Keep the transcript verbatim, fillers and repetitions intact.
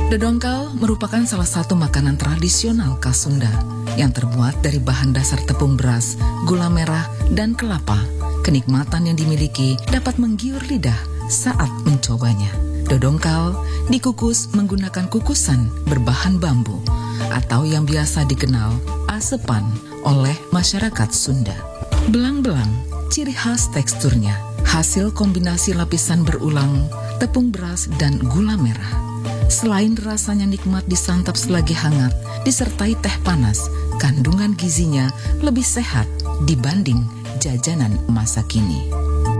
Dodongkal merupakan salah satu makanan tradisional khas Sunda yang terbuat dari bahan dasar tepung beras, gula merah, dan kelapa. Kenikmatan yang dimiliki dapat menggiur lidah saat mencobanya. Dodongkal dikukus menggunakan kukusan berbahan bambu atau yang biasa dikenal asepan oleh masyarakat Sunda. Belang-belang, ciri khas teksturnya, hasil kombinasi lapisan berulang, tepung beras dan gula merah. Selain rasanya nikmat disantap selagi hangat, disertai teh panas, kandungan gizinya lebih sehat dibanding jajanan masa kini.